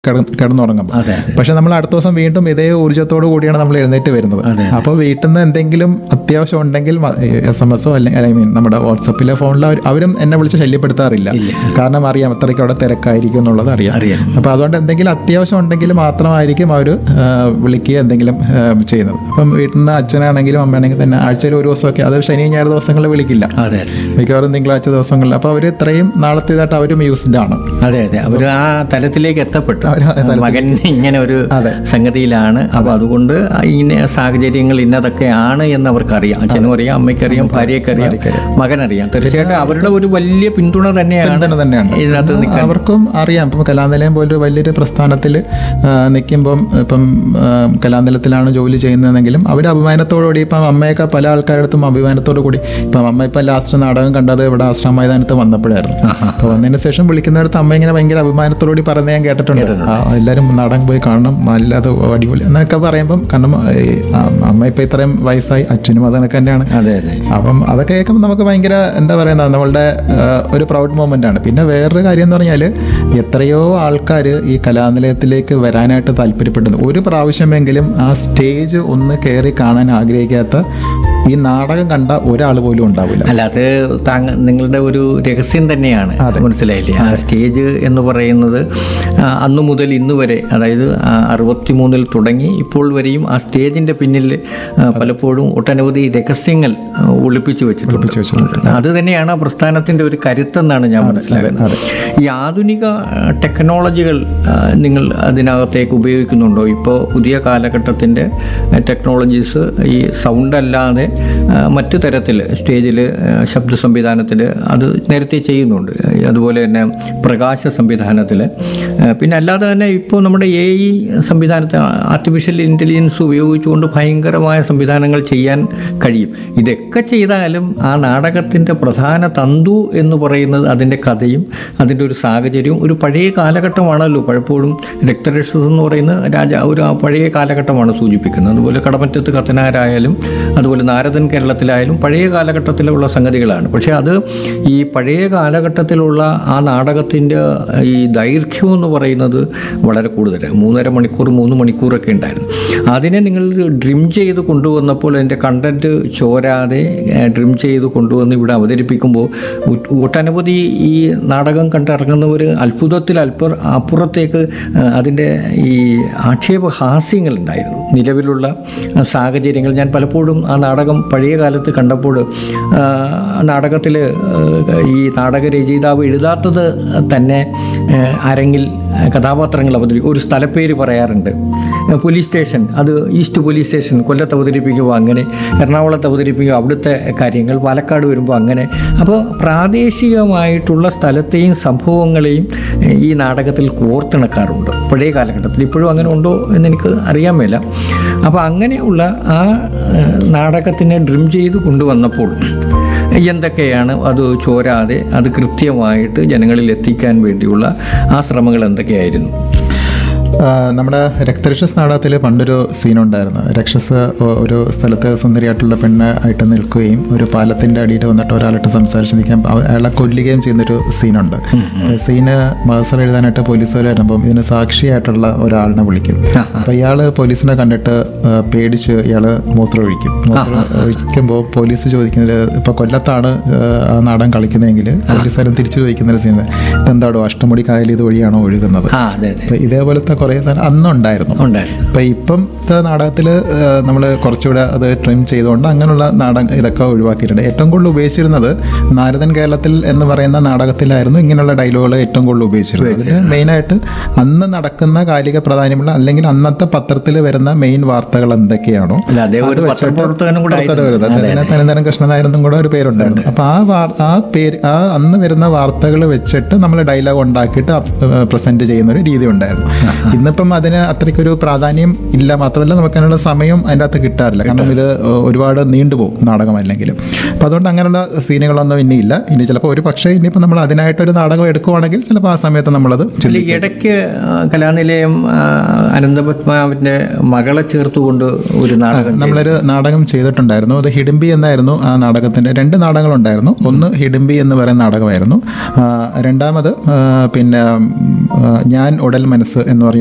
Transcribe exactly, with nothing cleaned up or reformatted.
കിടന്നുറങ്ങുമ്പോൾ. പക്ഷെ നമ്മൾ അടുത്ത ദിവസം വീണ്ടും ഇതേ ഊർജ്ജത്തോടു കൂടിയാണ് നമ്മൾ എഴുന്നേറ്റ് വരുന്നത്. അപ്പോൾ വീട്ടിൽ നിന്ന് എന്തെങ്കിലും അത്യാവശ്യം ഉണ്ടെങ്കിൽ എസ് എം എസോ അല്ലെങ്കിൽ ഐ മീൻ നമ്മുടെ വാട്സപ്പിലെ ഫോണിലോ അവരും എന്നെ വിളിച്ച് ശല്യപ്പെടുത്താറില്ല. കാരണം അറിയാം അത്രയ്ക്ക് അവിടെ തിരക്കായിരിക്കും എന്നുള്ളത് അറിയാം. അപ്പോൾ അതുകൊണ്ട് എന്തെങ്കിലും അത്യാവശ്യം ഉണ്ടെങ്കിൽ മാത്രമായിരിക്കും അവർ വിളിക്കുക എന്തെങ്കിലും ചെയ്യുന്നത്. അപ്പം വീട്ടിൽ നിന്ന് അച്ഛനാണെങ്കിലും അമ്മയാണെങ്കിലും തന്നെ ആഴ്ചയിൽ ഒരു ദിവസമൊക്കെ, അത് ശനി ഞായർ ദിവസങ്ങളിൽ വിളിക്കില്ല, മിക്കവാറും തിങ്കളാഴ്ച ദിവസങ്ങളിൽ. അപ്പോൾ അവർ ഇത്രയും നാളത്തേതായിട്ട് അവരും യൂസ്ഡ് ആണ്. അതെ അതെ അവർ ആ തലത്തിലേക്ക് എത്തപ്പെട്ടു. മകൻ ഇങ്ങനെ ഒരു സംഗതിയിലാണ്. അപ്പൊ അതുകൊണ്ട് ഇങ്ങനെ സാഹചര്യങ്ങൾ ഇന്നതൊക്കെയാണ് എന്ന് അവർക്കറിയാം. അച്ഛനും അറിയാം, അമ്മയ്ക്കറിയാം, ഭാര്യയ്ക്കറിയാം, മകനറിയാം. തീർച്ചയായിട്ടും അവരുടെ ഒരു വലിയ പിന്തുണ തന്നെയാണ് ഇതിനകത്ത് നിൽക്കാൻ. അവർക്കും അറിയാം. ഇപ്പം കലാനിലയം പോലൊരു വലിയൊരു പ്രസ്ഥാനത്തിൽ നിൽക്കുമ്പം ഇപ്പം കലാനിലയത്തിലാണ് ജോലി ചെയ്യുന്നതെങ്കിലും അവർ അഭിമാനത്തോടുകൂടി, ഇപ്പം അമ്മയൊക്കെ പല ആൾക്കാരുടെ അടുത്തും അഭിമാനത്തോടു കൂടി, ഇപ്പം അമ്മ ഇപ്പം ലാസ്റ്റ് നാടകം കണ്ടത് ഇവിടെ ആശ്രമ മൈതാനത്ത് വന്നപ്പോഴായിരുന്നു. അപ്പോൾ വന്നതിന് ശേഷം വിളിക്കുന്നിടത്ത് അമ്മ ഇങ്ങനെ ഭയങ്കര അഭിമാനത്തോടുകൂടി പറഞ്ഞ് ഞാൻ കേട്ടിട്ടുണ്ട്. എല്ലാവരും നാടകം പോയി കാണണം, നല്ലത് അടിപൊളി എന്നൊക്കെ പറയുമ്പം, കാരണം അമ്മ ഇപ്പം ഇത്രയും വയസ്സായി, അച്ഛനും അതൊക്കെ തന്നെയാണ്. അപ്പം അതൊക്കെ കേൾക്കുമ്പോൾ നമുക്ക് ഭയങ്കര എന്താ പറയുന്നത്, നമ്മളുടെ ഒരു പ്രൗഡ് മൊമെൻ്റ് ആണ്. പിന്നെ വേറൊരു കാര്യം എന്ന് പറഞ്ഞാൽ എത്രയോ ആൾക്കാർ ഈ കലാനിലയത്തിലേക്ക് വരാനായിട്ട് താല്പര്യപ്പെടുന്നു. ഒരു പ്രാവശ്യമെങ്കിലും ആ സ്റ്റേജ് ഒന്ന് കയറി കാണാൻ ആഗ്രഹിക്കാത്ത ഈ നാടകം കണ്ട ഒരാൾ പോലും ഉണ്ടാവില്ല. അല്ല, അത് താങ്ക നിങ്ങളുടെ ഒരു രഹസ്യം തന്നെയാണ്, മനസ്സിലായില്ലേ? ആ സ്റ്റേജ് എന്ന് പറയുന്നത് അന്നു മുതൽ ഇന്ന് വരെ, അതായത് അറുപത്തി മൂന്നിൽ തുടങ്ങി ഇപ്പോൾ വരെയും ആ സ്റ്റേജിന്റെ പിന്നിൽ പലപ്പോഴും ഒട്ടനവധി രഹസ്യങ്ങൾ ഒളിപ്പിച്ചു വെച്ചിട്ടുണ്ട്. അത് തന്നെയാണ് ആ പ്രസ്ഥാനത്തിന്റെ ഒരു കരുത്തെന്നാണ് ഞാൻ മനസ്സിലാക്കുന്നത്. ഈ ആധുനിക ടെക്നോളജികൾ നിങ്ങൾ അതിനകത്തേക്ക് ഉപയോഗിക്കുന്നുണ്ടോ? ഇപ്പോൾ പുതിയ കാലഘട്ടത്തിന്റെ ടെക്നോളജീസ് ഈ സൗണ്ട് അല്ലാതെ മറ്റു തരത്തിൽ സ്റ്റേജിൽ ശബ്ദ സംവിധാനത്തിൽ അത് നേരത്തെ ചെയ്യുന്നുണ്ട്. അതുപോലെ തന്നെ പ്രകാശ സംവിധാനത്തിൽ, പിന്നെ അല്ലാതെ തന്നെ ഇപ്പോൾ നമ്മുടെ എ ഐ സംവിധാനത്തിൽ ആർട്ടിഫിഷ്യൽ ഇൻ്റലിജൻസ് ഉപയോഗിച്ചുകൊണ്ട് ഭയങ്കരമായ സംവിധാനങ്ങൾ ചെയ്യാൻ കഴിയും. ഇതൊക്കെ ചെയ്താലും ആ നാടകത്തിൻ്റെ പ്രധാന തന്തു എന്ന് പറയുന്നത് അതിൻ്റെ കഥയും അതിൻ്റെ ഒരു സാഹചര്യവും ഒരു പഴയ കാലഘട്ടമാണല്ലോ. പലപ്പോഴും രക്തരക്ഷസ് എന്ന് പറയുന്ന രാജ ഒരു പഴയ കാലഘട്ടമാണ് സൂചിപ്പിക്കുന്നത്. അതുപോലെ കടമറ്റത്ത് കത്തനാരായാലും അതുപോലെ നാരദൻ കേരളത്തിലായാലും പഴയ കാലഘട്ടത്തിലുള്ള സംഗതികളാണ്. പക്ഷേ അത് ഈ പഴയ കാലഘട്ടത്തിലുള്ള ആ നാടകത്തിൻ്റെ ഈ ദൈർഘ്യം എന്ന് പറയുന്നത് വളരെ കൂടുതലാണ്. മൂന്നര മണിക്കൂർ മൂന്ന് മണിക്കൂറൊക്കെ ഉണ്ടായിരുന്നു. അതിനെ നിങ്ങൾ ഡ്രിം ചെയ്ത് കൊണ്ടുവന്നപ്പോൾ അതിൻ്റെ കണ്ടൻറ്റ് ചോരാതെ ഡ്രിം ചെയ്ത് കൊണ്ടുവന്ന് ഇവിടെ അവതരിപ്പിക്കുമ്പോൾ ഒട്ടനവധി ഈ നാടകം കണ്ടിറങ്ങുന്നവർ അത്ഭുതത്തിൽ അല്പ അപ്പുറത്തേക്ക് അതിൻ്റെ ഈ ആക്ഷേപഹാസ്യങ്ങളുണ്ടായിരുന്നു. നിലവിലുള്ള സാഹചര്യങ്ങൾ ഞാൻ പലപ്പോഴും ആ നാടകം പഴയ കാലത്ത് കണ്ടപ്പോൾ നാടകത്തിൽ ഈ നാടകരചയിതാവ് എഴുതാത്തത് തന്നെ അരങ്ങിൽ കഥാപാത്രങ്ങൾ അവതരിപ്പിക്കും. ഒരു സ്ഥലപ്പേര് പറയാറുണ്ട്, പോലീസ് സ്റ്റേഷൻ, അത് ഈസ്റ്റ് പോലീസ് സ്റ്റേഷൻ കൊല്ലത്ത് അവതരിപ്പിക്കുമ്പോൾ അങ്ങനെ, എറണാകുളത്ത് അവതരിപ്പിക്കുക അവിടുത്തെ കാര്യങ്ങൾ, പാലക്കാട് വരുമ്പോൾ അങ്ങനെ. അപ്പോൾ പ്രാദേശികമായിട്ടുള്ള സ്ഥലത്തെയും സംഭവങ്ങളെയും ഈ നാടകത്തിൽ കോർത്തിണക്കാറുണ്ട് പഴയ കാലഘട്ടത്തിൽ. ഇപ്പോഴും അങ്ങനെ ഉണ്ടോ എന്നെനിക്ക് അറിയാൻ മേല. അപ്പോൾ അങ്ങനെയുള്ള ആ നാടകത്തിനെ ഡ്രിം ചെയ്ത് കൊണ്ടുവന്നപ്പോൾ എന്തൊക്കെയാണ് അത് ചോരാതെ അത് കൃത്യമായിട്ട് ജനങ്ങളിൽ എത്തിക്കാൻ വേണ്ടിയുള്ള ആ ശ്രമങ്ങൾ എന്തൊക്കെയായിരുന്നു? നമ്മുടെ രക്തരക്ഷസ് നാടകത്തിൽ പണ്ടൊരു സീനുണ്ടായിരുന്നു. രക്ഷസ് ഒരു സ്ഥലത്ത് സുന്ദരിയായിട്ടുള്ള പെണ്ണ് ആയിട്ട് നിൽക്കുകയും ഒരു പാലത്തിൻ്റെ അടിയിൽ വന്നിട്ട് ഒരാളായിട്ട് സംസാരിച്ച് നിൽക്കാൻ അയാളെ കൊല്ലുകയും ചെയ്യുന്നൊരു സീനുണ്ട്. സീന് മഹസർ എഴുതാനായിട്ട് പോലീസുകാർ വരുമ്പം ഇതിന് സാക്ഷിയായിട്ടുള്ള ഒരാളിനെ വിളിക്കും. അപ്പോൾ ഇയാൾ പോലീസിനെ കണ്ടിട്ട് പേടിച്ച് ഇയാൾ മൂത്രം ഒഴിക്കും. മൂത്രം ഒഴിക്കുമ്പോൾ പോലീസ് ചോദിക്കുന്നത്, ഇപ്പോൾ കൊല്ലത്താണ് ആ നാടകം കളിക്കുന്നതെങ്കിൽ പോലീസുകാരൻ തിരിച്ചു ചോദിക്കുന്നൊരു സീൻ, ഇതെന്താടോ അഷ്ടമുടി കായൽ ഇത് വഴിയാണോ ഒഴുകുന്നത്? ഇതേപോലത്തെ കുറേ സാധനം അന്നുണ്ടായിരുന്നു. അപ്പം ഇപ്പത്തെ നാടകത്തിൽ നമ്മൾ കുറച്ചുകൂടെ അത് ട്രിം ചെയ്തുകൊണ്ട് അങ്ങനെയുള്ള നാടകം ഇതൊക്കെ ഒഴിവാക്കിയിട്ടുണ്ട്. ഏറ്റവും കൂടുതൽ ഉപയോഗിച്ചിരുന്നത് നാരദൻ കേരളത്തിൽ എന്ന് പറയുന്ന നാടകത്തിലായിരുന്നു ഇങ്ങനെയുള്ള ഡയലോഗുകൾ ഏറ്റവും കൂടുതൽ ഉപയോഗിച്ചിരുന്നത്. അതിൽ മെയിനായിട്ട് അന്ന് നടക്കുന്ന കാലിക പ്രാധാന്യമുള്ള അല്ലെങ്കിൽ അന്നത്തെ പത്രത്തിൽ വരുന്ന മെയിൻ വാർത്തകൾ എന്തൊക്കെയാണോ അത് വെച്ചിട്ട് വരുന്നത്. അതിന് തനിതരം കൃഷ്ണനായരെന്നും കൂടെ ഒരു പേരുണ്ടായിരുന്നു. അപ്പോൾ ആ വാർ ആ പേര് ആ അന്ന് വരുന്ന വാർത്തകൾ വെച്ചിട്ട് നമ്മൾ ഡയലോഗ് ഉണ്ടാക്കിയിട്ട് പ്രസന്റ് ചെയ്യുന്ന ഒരു രീതി ഉണ്ടായിരുന്നു. ഇന്നിപ്പം അതിന് അത്രയ്ക്കൊരു പ്രാധാന്യം ഇല്ല. മാത്രമല്ല നമുക്ക് അതിനുള്ള സമയം അതിൻ്റെ അകത്ത് കിട്ടാറില്ല. കാരണം ഇത് ഒരുപാട് നീണ്ടുപോകും നാടകം അല്ലെങ്കിലും. അപ്പം അതുകൊണ്ട് അങ്ങനെയുള്ള സീനുകളൊന്നും ഇനി ഇല്ല. ഇനി ചിലപ്പോൾ ഒരു പക്ഷേ ഇനിയിപ്പോൾ നമ്മൾ അതിനായിട്ടൊരു നാടകം എടുക്കുവാണെങ്കിൽ ചിലപ്പോൾ ആ സമയത്ത് നമ്മളത് ഈ ഇടയ്ക്ക് കലാനിലയം അനന്തപത്മാവിൻ്റെ മകളെ ചേർത്തുകൊണ്ട് ഒരു നാടകം നമ്മളൊരു നാടകം ചെയ്തിട്ടുണ്ടായിരുന്നു. അത് ഹിഡിംബി എന്നായിരുന്നു ആ നാടകത്തിൻ്റെ. രണ്ട് നാടകങ്ങളുണ്ടായിരുന്നു. ഒന്ന് ഹിഡിംബി എന്ന് പറയുന്ന നാടകമായിരുന്നു. രണ്ടാമത് പിന്നെ ഞാൻ ഉടൽ മനസ്സ് എന്ന് പറഞ്ഞ